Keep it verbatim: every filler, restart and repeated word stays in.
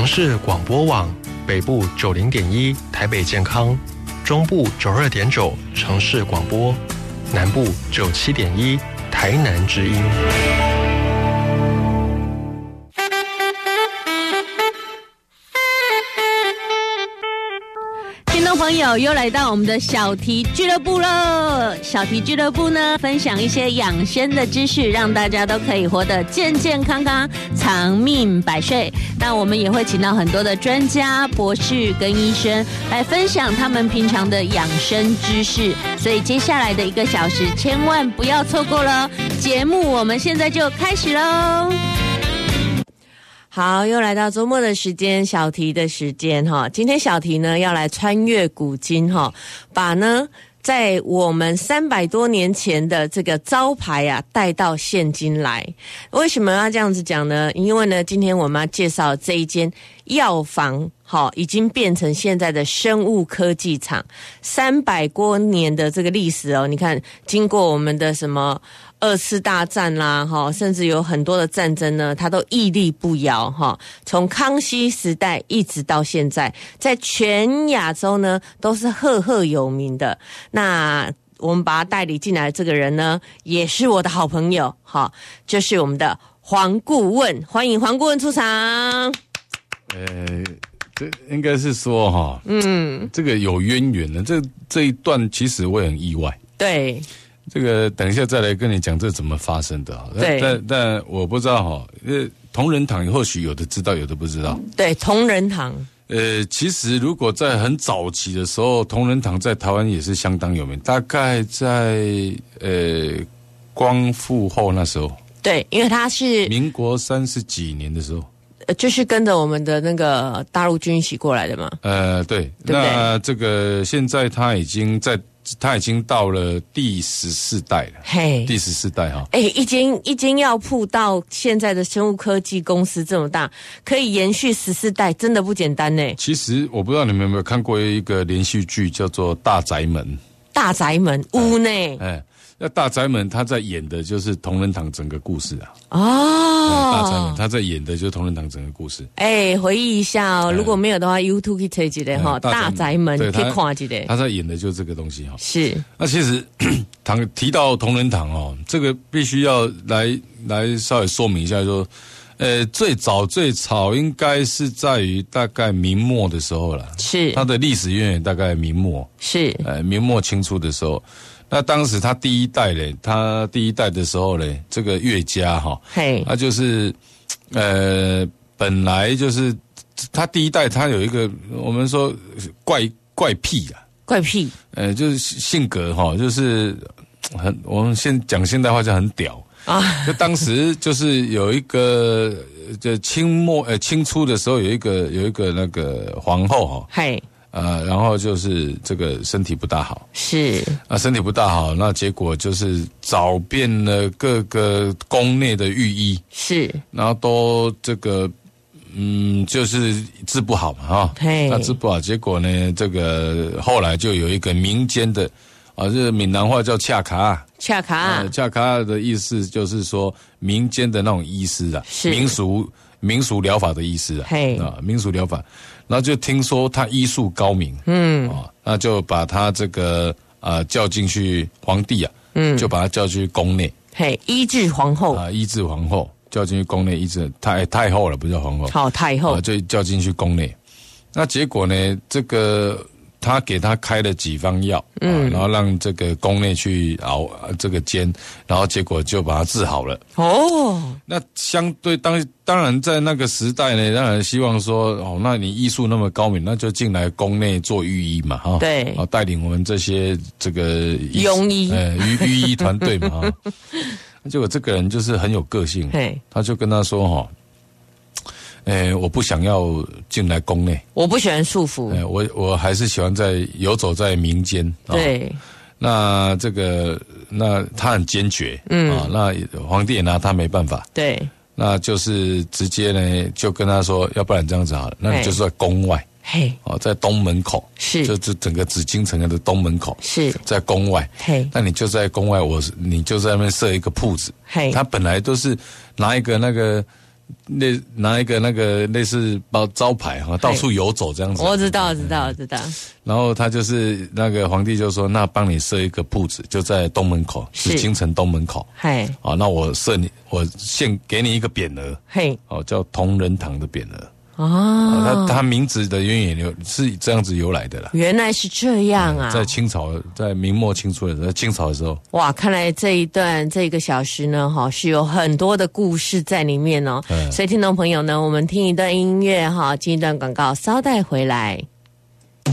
城市广播网，北部九零点一台北健康，中部九二点九城市广播，南部九七点一台南之音。 朋友又来到我们的小题俱乐部了。小题俱乐部呢，分享一些养生的知识，让大家都可以活得健健康康，长命百岁。那我们也会请到很多的专家、博士跟医生来分享他们平常的养生知识。所以接下来的一个小时，千万不要错过了。节目我们现在就开始喽。好，又来到周末的时间，小题的时间哈。今天小题呢要来穿越古今哈，把呢在我们三百多年前的这个招牌啊带到现今来。为什么要这样子讲呢？因为呢，今天我们要介绍这一间药房，好，已经变成现在的生物科技厂，三百多年的这个历史哦。你看，经过我们的什么二次大战啦，哈，甚至有很多的战争呢，它都屹立不摇哈。从康熙时代一直到现在，在全亚洲呢都是赫赫有名的。那我们把他带领进来的这个人呢，也是我的好朋友，哈，就是我们的黄顾问，欢迎黄顾问出场。 呃，这应该是说哈，嗯，这个有渊源的，这这一段其实我也很意外， 对。 这个等一下再来跟你讲这怎么发生的， 对， 但但我不知道哈，呃，同仁堂或许有的知道，有的不知道。 对，同仁堂， 呃，其实如果在很早期的时候，同仁堂在台湾也是相当有名，大概在呃光复后那时候， 对，因为他是民国三十几年的时候。 呃，就是跟着我们的那个大陆军一起过来的嘛。呃， 对， 对不对？ 那这个现在他已经在。他已经到了第十四代了，嘿，第十四代哈。 哎，一间一间药铺到现在的生物科技公司这么大，可以延续十四代，真的不简单呢。 其实我不知道你们有没有看过一个连续剧，叫做《大宅门》。 大宅门屋呢？ 哎，那大宅门他在演的就是同仁堂整个故事啊。 哦， 大宅门他在演的就是同仁堂整个故事。 哎，回忆一下哦，如果没有的话 ，YouTube 可以查一下哈，大宅门可以看一下。 他在演的就是这个东西哈。 是。 那其实堂提到同仁堂哦，这个必须要来来稍微说明一下说。呃，最早最早应该是在于大概明末的时候了， 是它的历史渊源大概明末， 是呃明末清初的时候，那当时他第一代嘞，他第一代的时候嘞，这个岳家哈，嘿，他就是呃本来就是他第一代他有一个我们说怪怪癖啊， 怪癖， 呃就是性格哈，就是很我们现讲现代话叫很屌。啊，就当时就是有一个，就清末呃清初的时候有一个有一个那个皇后哈，嘿，呃，然后就是这个身体不大好， 是啊，身体不大好，那结果就是找遍了各个宫内的御医， 是， 然后都这个嗯就是治不好嘛哈，嘿，那治不好，结果呢，这个后来就有一个民间的。啊，这闽南话叫恰卡， 恰卡， 恰卡的意思就是说民间的那种医师啊，民俗民俗疗法的医师啊，嘿啊，民俗疗法，然后就听说他医术高明，嗯，啊，那就把他这个啊叫进去皇帝啊，嗯，就把他叫去宫内， 嘿，医治皇后啊，医治皇后，叫进去宫内医治太太后了，不叫皇后， 好太后， 啊，就叫进去宫内，那结果呢，这个。他给他开了几方药，嗯，然后让这个宫内去熬这个煎，然后结果就把他治好了。哦，那相对当当然在那个时代呢，当然希望说，哦，那你医术那么高明，那就进来宫内做御医嘛，哈， 对， 啊，带领我们这些这个庸医， 呃，御御医团队嘛，哈。结果这个人就是很有个性，他就跟他说，哈。诶，我不想要进来宫内， 我不喜欢束缚， 诶，我我还是喜欢在游走在民间。 对， 哦、那这个那他很坚决，嗯啊、哦，那皇帝也拿他没办法。 对， 那就是直接呢就跟他说，要不然这样子好了，那你就是在宫外，嘿，哦，在东门口， 是， 就是整个紫禁城的东门口， 是在宫外， 嘿， 那你就在宫外，我你就在那边设一个铺子，嘿，他本来都是拿一个那个。 那拿一个那个类似包招牌哈，到处游走这样子。 我知道，知道，知道。 然后他就是那个皇帝就说：“那帮你设一个铺子，就在东门口，是京城东门口。嘿，啊，那我设你，我献给你一个匾额，嘿，哦，叫同仁堂的匾额。”哦，他他名字的渊源由是这样子由来的啦。 原来是这样啊！ 在清朝，在明末清初的时候，在清朝的时候， 哇，看来这一段这个小时呢，哈，是有很多的故事在里面哦。嗯、所以听众朋友呢，我们听一段音乐哈，进一段广告，稍待回来。